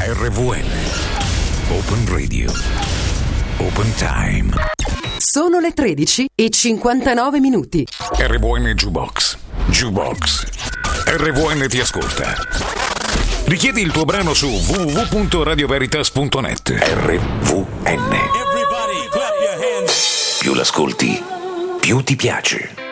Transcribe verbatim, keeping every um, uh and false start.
R V N Open Radio Open Time. Sono le tredici e cinquantanove minuti. R V N Jukebox Jukebox R V N ti ascolta. Richiedi il tuo brano su w w w punto radio veritas punto net. R V N. Più l'ascolti, più ti piace.